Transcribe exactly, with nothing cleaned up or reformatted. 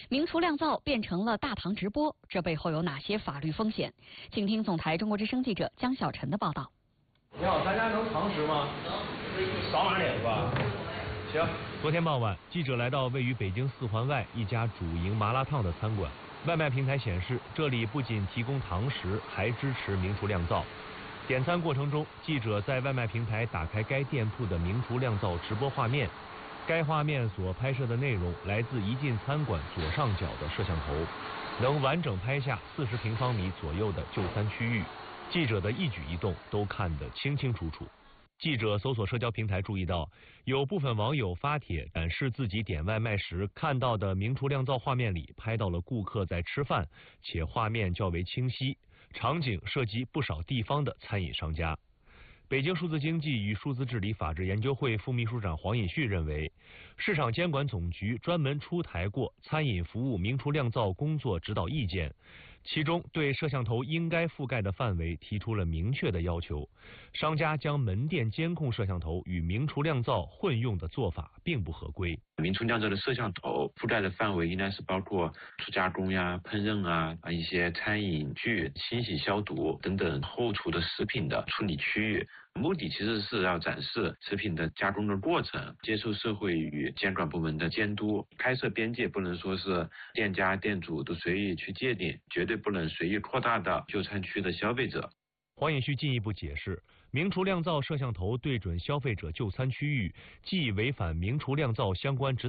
明厨亮灶变成了大堂直播，这背后有哪些法律风险？请听总台中国之声记者江小晨的报道。 你好，咱家能堂食吗？能，扫码点是吧？行。 昨天傍晚，记者来到位于北京四环外一家主营麻辣烫的餐馆，外卖平台显示，这里不仅提供堂食，还支持明厨亮灶。点餐过程中，记者在外卖平台打开该店铺的明厨亮灶直播画面。该画面所拍摄的内容来自一进餐馆左上角的摄像头，能完整拍下四十平方米左右的就餐区域，记者的一举一动都看得清清楚楚。记者搜索社交平台注意到，有部分网友发帖展示自己点外卖时看到的明厨亮灶画面里拍到了顾客在吃饭，且画面较为清晰，场景涉及不少地方的餐饮商家。北京数字经济与数字治理法治研究会副秘书长黄尹旭认为，市场监管总局专门出台过餐饮服务明厨亮灶工作指导意见，其中对摄像头应该覆盖的范围提出了明确的要求。商家将门店监控摄像头与明厨亮灶混用的做法并不合规。 明厨亮灶的摄像头覆盖的范围应该是包括初加工呀、烹饪啊、一些餐饮具、清洗消毒等等后厨的食品的处理区域。目的其实是要展示食品的加工的过程，接受社会与监管部门的监督。开设边界不能说是店家店主都随意去界定，绝对不能随意扩大到就餐区的消费者。 黄尹旭进一步解释，明厨亮灶摄像头对准消费者就餐区域，既违反明厨亮灶相关指导